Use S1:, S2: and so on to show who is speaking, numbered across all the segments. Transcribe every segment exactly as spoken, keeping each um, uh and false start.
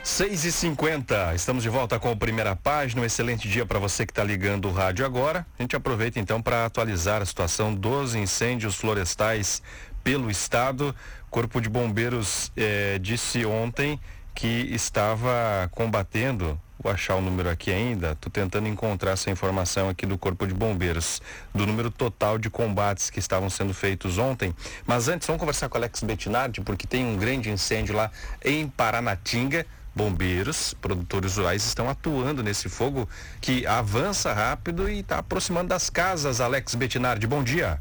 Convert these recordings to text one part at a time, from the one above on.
S1: seis e cinquenta, estamos de volta com a primeira página. Um excelente dia para você que está ligando o rádio agora. A gente aproveita então para atualizar a situação dos incêndios florestais pelo estado. Corpo de Bombeiros eh, disse ontem que estava combatendo, vou achar o número aqui ainda, estou tentando encontrar essa informação aqui do Corpo de Bombeiros, do número total de combates que estavam sendo feitos ontem. Mas antes, vamos conversar com o Alex Bettinardi, porque tem um grande incêndio lá em Paranatinga. Bombeiros, produtores rurais estão atuando nesse fogo que avança rápido e está aproximando das casas. Alex Bettinardi, bom dia.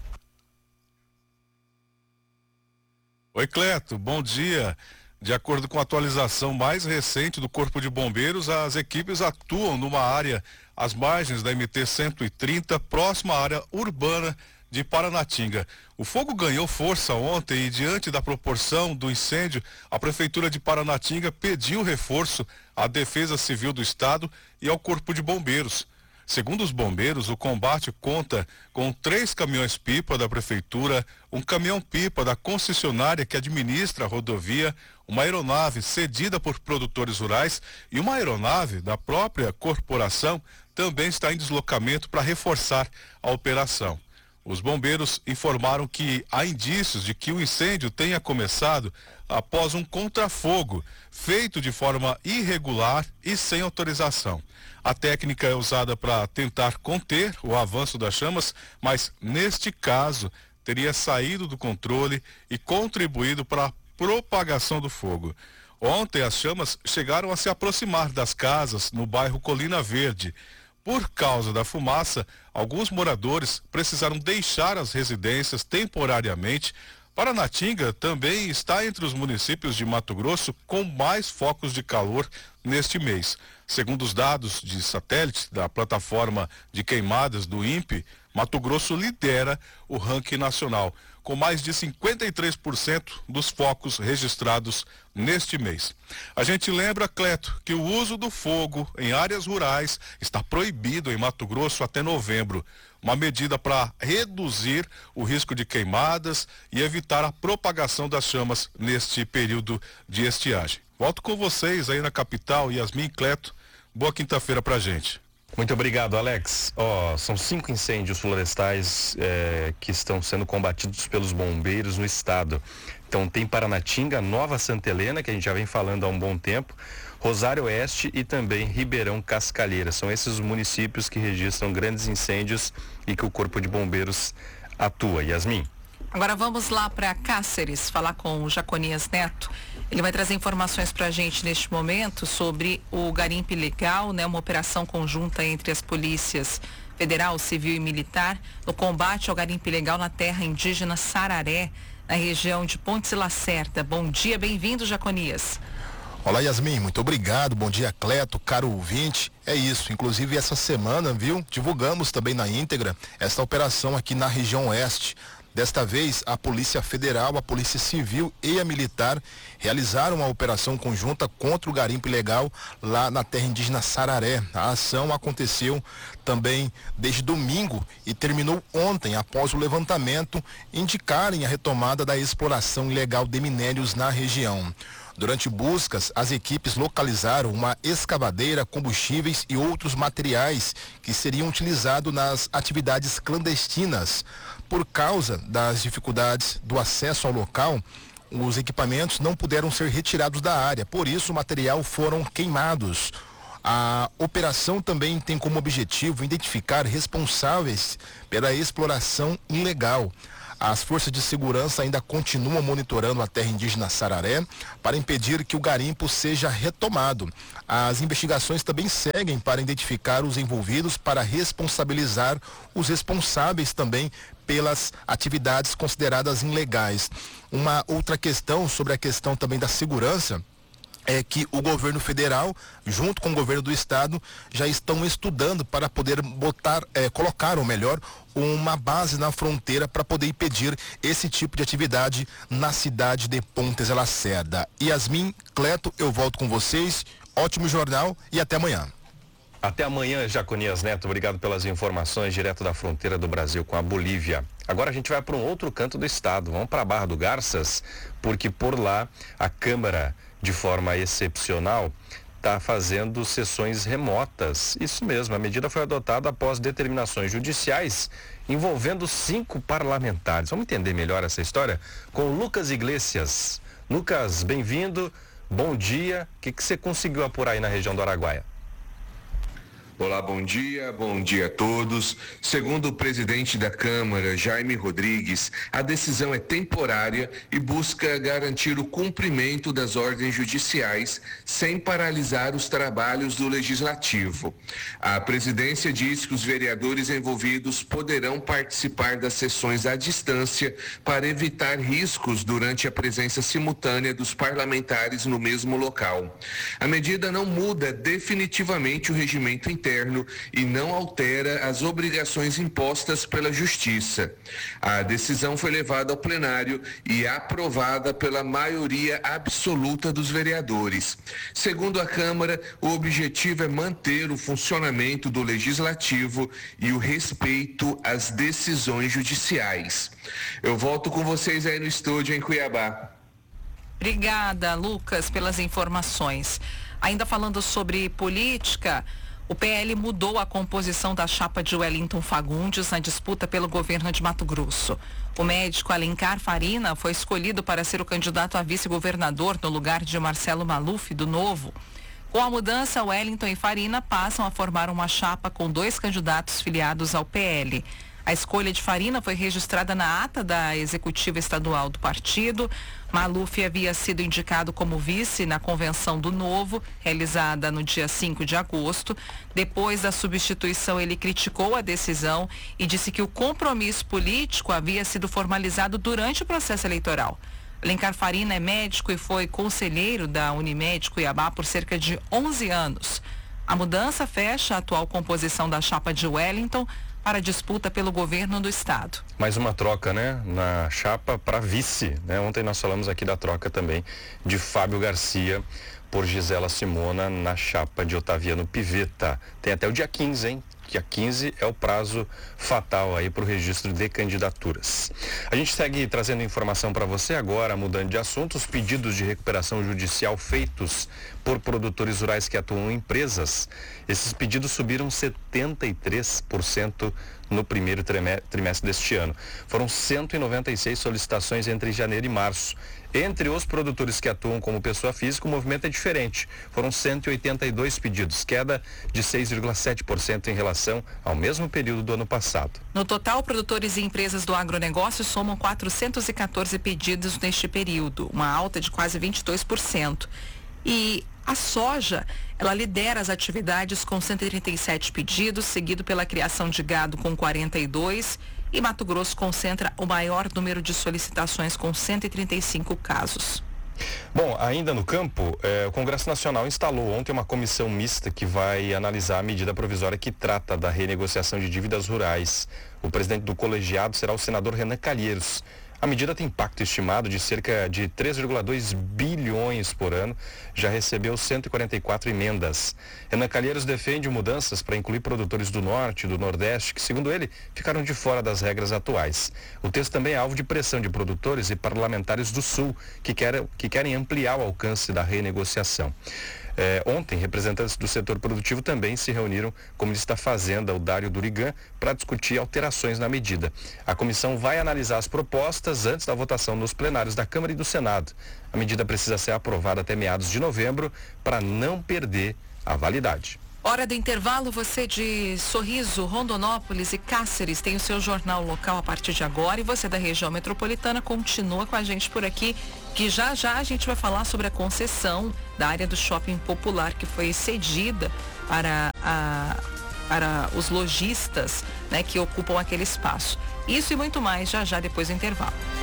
S2: Oi, Cleto, bom dia. De acordo com a atualização mais recente do Corpo de Bombeiros, as equipes atuam numa área às margens da M T cento e trinta, próxima à área urbana de Paranatinga. O fogo ganhou força ontem e, diante da proporção do incêndio, a Prefeitura de Paranatinga pediu reforço à Defesa Civil do Estado e ao Corpo de Bombeiros. Segundo os bombeiros, o combate conta com três caminhões-pipa da Prefeitura, um caminhão-pipa da concessionária que administra a rodovia, uma aeronave cedida por produtores rurais e uma aeronave da própria corporação também está em deslocamento para reforçar a operação. Os bombeiros informaram que há indícios de que o incêndio tenha começado após um contrafogo feito de forma irregular e sem autorização. A técnica é usada para tentar conter o avanço das chamas, mas neste caso teria saído do controle e contribuído para a propagação do fogo. Ontem as chamas chegaram a se aproximar das casas no bairro Colina Verde. Por causa da fumaça, alguns moradores precisaram deixar as residências temporariamente. Paranatinga também está entre os municípios de Mato Grosso com mais focos de calor neste mês. Segundo os dados de satélite da plataforma de queimadas do INPE, Mato Grosso lidera o ranking nacional, com mais de cinquenta e três por cento dos focos registrados neste mês. A gente lembra, Cleto, que o uso do fogo em áreas rurais está proibido em Mato Grosso até novembro. Uma medida para reduzir o risco de queimadas e evitar a propagação das chamas neste período de estiagem. Volto com vocês aí na capital, Yasmin e Cleto. Boa quinta-feira pra gente.
S1: Muito obrigado, Alex. Ó, são cinco incêndios florestais eh, que estão sendo combatidos pelos bombeiros no estado. Então tem Paranatinga, Nova Santa Helena, que a gente já vem falando há um bom tempo, Rosário Oeste e também Ribeirão Cascalheira. São esses os municípios que registram grandes incêndios e que o Corpo de Bombeiros atua. Yasmin.
S3: Agora vamos lá para Cáceres, falar com o Jaconias Neto. Ele vai trazer informações para a gente neste momento sobre o garimpo ilegal, né? Uma operação conjunta entre as polícias federal, civil e militar no combate ao garimpo ilegal na terra indígena Sararé, na região de Pontes e Lacerda. Bom dia, bem-vindo, Jaconias.
S4: Olá, Yasmin, muito obrigado. Bom dia, Cleto, caro ouvinte. É isso, inclusive essa semana, viu, divulgamos também na íntegra esta operação aqui na região oeste. Desta vez, a Polícia Federal, a Polícia Civil e a Militar realizaram uma operação conjunta contra o garimpo ilegal lá na terra indígena Sararé. A ação aconteceu também desde domingo e terminou ontem, após o levantamento indicarem a retomada da exploração ilegal de minérios na região. Durante buscas, as equipes localizaram uma escavadeira, combustíveis e outros materiais que seriam utilizados nas atividades clandestinas. Por causa das dificuldades do acesso ao local, os equipamentos não puderam ser retirados da área, por isso o material foram queimados. A operação também tem como objetivo identificar responsáveis pela exploração ilegal. As forças de segurança ainda continuam monitorando a terra indígena Sararé para impedir que o garimpo seja retomado. As investigações também seguem para identificar os envolvidos, para responsabilizar os responsáveis também pelas atividades consideradas ilegais. Uma outra questão sobre a questão também da segurança é que o governo federal, junto com o governo do estado, já estão estudando para poder botar, é, colocar, ou melhor, uma base na fronteira para poder impedir esse tipo de atividade na cidade de Pontes e Lacerda. Yasmin, Cleto, eu volto com vocês. Ótimo jornal e até amanhã.
S1: Até amanhã, Jaconias Neto. Obrigado pelas informações direto da fronteira do Brasil com a Bolívia. Agora a gente vai para um outro canto do estado. Vamos para a Barra do Garças, porque por lá a Câmara, de forma excepcional, está fazendo sessões remotas. Isso mesmo, a medida foi adotada após determinações judiciais envolvendo cinco parlamentares. Vamos entender melhor essa história com o Lucas Iglesias. Lucas, bem-vindo, bom dia. O que, que você conseguiu apurar aí na região do Araguaia?
S5: Olá, bom dia, bom dia a todos. Segundo o presidente da Câmara, Jaime Rodrigues, a decisão é temporária e busca garantir o cumprimento das ordens judiciais sem paralisar os trabalhos do Legislativo. A presidência diz que os vereadores envolvidos poderão participar das sessões à distância para evitar riscos durante a presença simultânea dos parlamentares no mesmo local. A medida não muda definitivamente o regimento interno e não altera as obrigações impostas pela Justiça. A decisão foi levada ao plenário e aprovada pela maioria absoluta dos vereadores. Segundo a Câmara, o objetivo é manter o funcionamento do Legislativo e o respeito às decisões judiciais. Eu volto com vocês aí no estúdio em Cuiabá.
S3: Obrigada, Lucas, pelas informações. Ainda falando sobre política, o P L mudou a composição da chapa de Wellington Fagundes na disputa pelo governo de Mato Grosso. O médico Alencar Farina foi escolhido para ser o candidato a vice-governador no lugar de Marcelo Maluf, do Novo. Com a mudança, Wellington e Farina passam a formar uma chapa com dois candidatos filiados ao P L. A escolha de Farina foi registrada na ata da executiva estadual do partido. Maluf havia sido indicado como vice na convenção do Novo, realizada no dia cinco de agosto. Depois da substituição, ele criticou a decisão e disse que o compromisso político havia sido formalizado durante o processo eleitoral. Alencar Farina é médico e foi conselheiro da Unimed Cuiabá por cerca de onze anos. A mudança fecha a atual composição da chapa de Wellington para a disputa pelo governo do estado.
S1: Mais uma troca, né? Na chapa para vice, né? Ontem nós falamos aqui da troca também de Fábio Garcia por Gisela Simona na chapa de Otaviano Pivetta. Tem até o dia quinze, hein? Dia quinze é o prazo fatal aí para o registro de candidaturas. A gente segue trazendo informação para você agora, mudando de assunto, os pedidos de recuperação judicial feitos por produtores rurais que atuam em empresas. Esses pedidos subiram setenta e três por cento no primeiro trimestre deste ano. Foram cento e noventa e seis solicitações entre janeiro e março. Entre os produtores que atuam como pessoa física, o movimento é diferente. Foram cento e oitenta e dois pedidos, queda de seis vírgula sete por cento em relação ao mesmo período do ano passado.
S3: No total, produtores e empresas do agronegócio somam quatrocentos e quatorze pedidos neste período, uma alta de quase vinte e dois por cento. E a soja, ela lidera as atividades com cento e trinta e sete pedidos, seguido pela criação de gado com quarenta e dois, e Mato Grosso concentra o maior número de solicitações com cento e trinta e cinco casos.
S1: Bom, ainda no campo, eh, o Congresso Nacional instalou ontem uma comissão mista que vai analisar a medida provisória que trata da renegociação de dívidas rurais. O presidente do colegiado será o senador Renan Calheiros. A medida tem impacto estimado de cerca de três vírgula dois bilhões por ano, já recebeu cento e quarenta e quatro emendas. Renan Calheiros defende mudanças para incluir produtores do Norte e do Nordeste, que, segundo ele, ficaram de fora das regras atuais. O texto também é alvo de pressão de produtores e parlamentares do Sul, que querem, que querem ampliar o alcance da renegociação. É, ontem, representantes do setor produtivo também se reuniram com o ministro da Fazenda, o Dário Durigan, para discutir alterações na medida. A comissão vai analisar as propostas antes da votação nos plenários da Câmara e do Senado. A medida precisa ser aprovada até meados de novembro para não perder a validade.
S3: Hora do intervalo, você de Sorriso, Rondonópolis e Cáceres tem o seu jornal local a partir de agora, e você da região metropolitana continua com a gente por aqui, que já já a gente vai falar sobre a concessão da área do shopping popular que foi cedida para, a, para os lojistas, né, que ocupam aquele espaço. Isso e muito mais já já depois do intervalo.